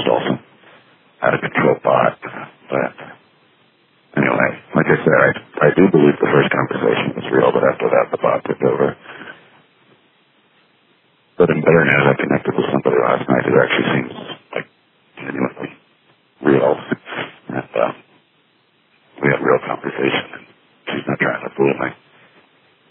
also out of control bot. But anyway, like I said, I do believe the first conversation was real, but after that, the bot took over. But in better news, I connected with somebody last night who actually seems like genuinely real. And we had real conversation.